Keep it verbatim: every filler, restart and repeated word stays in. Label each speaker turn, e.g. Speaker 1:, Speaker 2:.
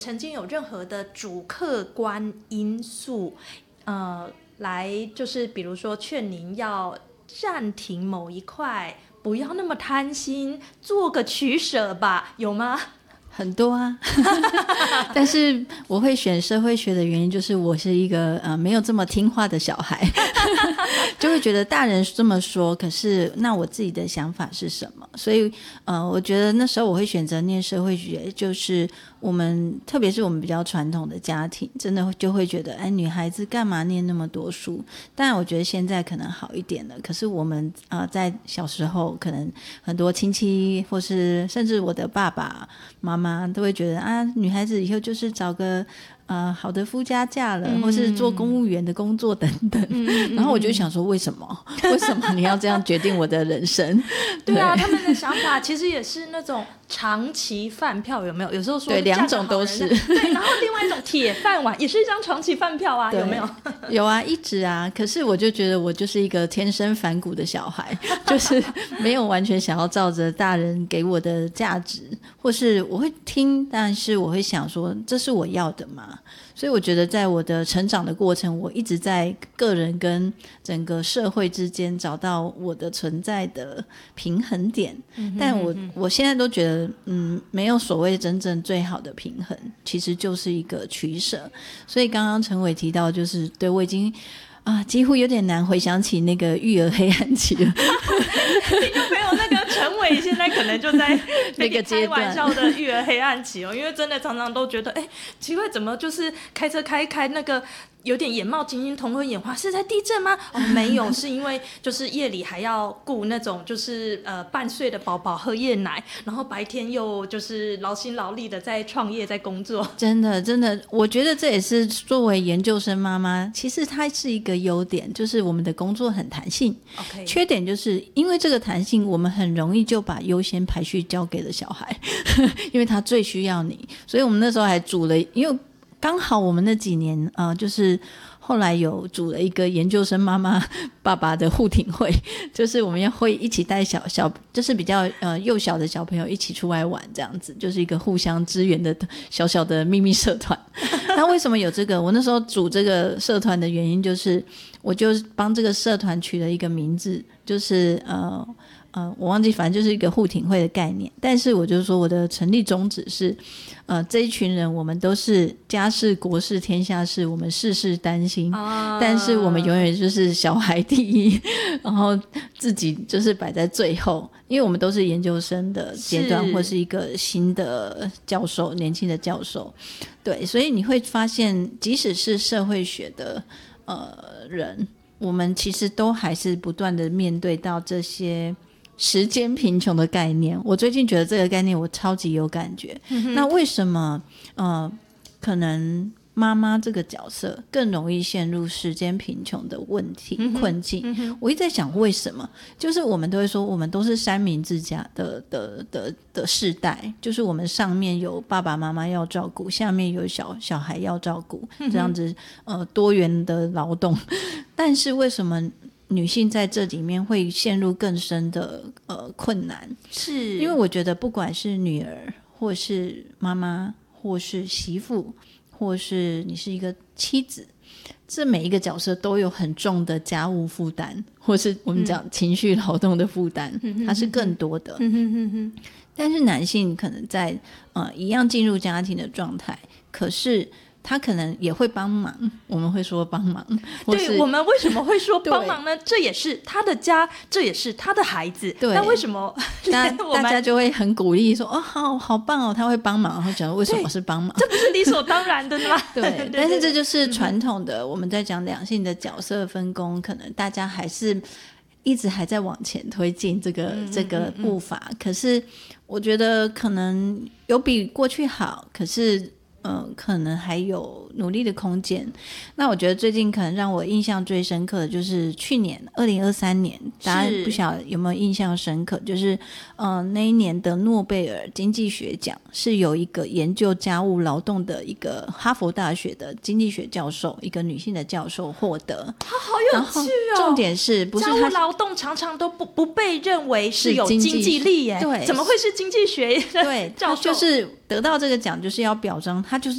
Speaker 1: 曾经有任何的主客观因素，呃，来就是比如说劝您要暂停某一块，不要那么贪心，做个取舍吧，有吗？
Speaker 2: 很多啊但是我会选社会学的原因就是我是一个呃没有这么听话的小孩就会觉得大人这么说，可是那我自己的想法是什么，所以呃，我觉得那时候我会选择念社会学，就是我们特别是我们比较传统的家庭真的就会觉得哎，女孩子干嘛念那么多书，当然我觉得现在可能好一点了，可是我们呃在小时候可能很多亲戚或是甚至我的爸爸妈妈都会觉得啊，女孩子以后就是找个呃好的夫家嫁了、嗯、或是做公务员的工作等等、嗯、然后我就想说为什么为什么你要这样决定我的人生
Speaker 1: 对啊，他们的想法其实也是那种长期饭票，有没有？有时候说
Speaker 2: 对两种都是
Speaker 1: 对，然后另外一种铁饭碗也是一张长期饭票啊，有没有？
Speaker 2: 有啊，一直啊。可是我就觉得我就是一个天生反骨的小孩就是没有完全想要照着大人给我的价值，或是我会听，但是我会想说这是我要的吗？所以我觉得在我的成长的过程，我一直在个人跟整个社会之间找到我的存在的平衡点、嗯、但我我现在都觉得嗯，没有所谓真正最好的平衡，其实就是一个取舍。所以刚刚陈伟提到就是对我已经啊，几乎有点难回想起那个育儿黑暗期了
Speaker 1: 听众朋友，那个陈伟现在可能就在那个开玩笑的育儿黑暗期哦，因为真的常常都觉得哎，奇怪怎么就是开车开开那个有点眼冒金星同婚眼花，是在地震吗？哦，没有，是因为就是夜里还要顾那种就是呃半岁的宝宝喝夜奶，然后白天又就是劳心劳力的在创业在工作。
Speaker 2: 真的真的，我觉得这也是作为研究生妈妈，其实它是一个优点，就是我们的工作很弹性。
Speaker 1: Okay.
Speaker 2: 缺点就是因为这个弹性，我们很容易就把优先排序交给了小孩因为他最需要你，所以我们那时候还组了，因为刚好我们那几年呃，就是后来有组了一个研究生妈妈爸爸的互挺会，就是我们要会一起带小小就是比较呃幼小的小朋友一起出来玩，这样子就是一个互相支援的小小的秘密社团那为什么有这个？我那时候组这个社团的原因就是我就帮这个社团取了一个名字，就是呃呃，我忘记，反正就是一个互挺会的概念。但是我就说我的成立宗旨是，呃，这一群人我们都是家事国事天下事，我们事事担心、啊、但是我们永远就是小孩第一，然后自己就是摆在最后，因为我们都是研究生的阶段，或是一个新的教授，年轻的教授，对，所以你会发现，即使是社会学的呃人，我们其实都还是不断的面对到这些时间贫穷的概念。我最近觉得这个概念我超级有感觉、嗯、那为什么呃，可能妈妈这个角色更容易陷入时间贫穷的问题、嗯、困境、嗯、我一直在想为什么，就是我们都会说我们都是三明治家的的的的世代，就是我们上面有爸爸妈妈要照顾，下面有小小孩要照顾，这样子呃多元的劳动但是为什么女性在这里面会陷入更深的呃困难？是因为我觉得不管是女儿或是妈妈或是媳妇或是你是一个妻子，这每一个角色都有很重的家务负担，或是我们讲情绪劳动的负担、嗯、它是更多的、嗯、哼哼哼但是男性可能在呃一样进入家庭的状态，可是他可能也会帮忙，我们会说帮忙，
Speaker 1: 对，我们为什么会说帮忙呢？这也是他的家，这也是他的孩子，对，那为什么
Speaker 2: 大大家就会很鼓励说哦，好好棒哦，他会帮忙，然后讲为什么是帮忙，
Speaker 1: 这不是理所当然的吗？
Speaker 2: 对, 对, 对, 对，但是这就是传统的、嗯、我们在讲两性的角色分工，可能大家还是一直还在往前推进这个、嗯、这个步伐、嗯、可是我觉得可能有比过去好，可是呃，可能还有努力的空间。那我觉得最近可能让我印象最深刻的就是去年二零二三年，大家不晓得有没有印象深刻，就是呃那一年的诺贝尔经济学奖是有一个研究家务劳动的一个哈佛大学的经济学教授，一个女性的教授获得。
Speaker 1: 她好有趣哦！
Speaker 2: 重点是不是
Speaker 1: 家务劳动常常都不不被认为是有经济力耶？
Speaker 2: 对，
Speaker 1: 怎么会是经济学
Speaker 2: 对教授？就是得到这个奖就是要表彰他就是